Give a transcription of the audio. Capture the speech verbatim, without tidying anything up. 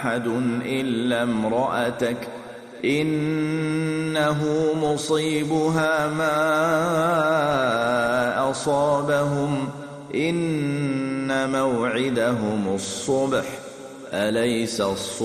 أحد إلا امرأتك إنه مصيبها ما أصابهم إن موعدهم الصبح أليس الصبح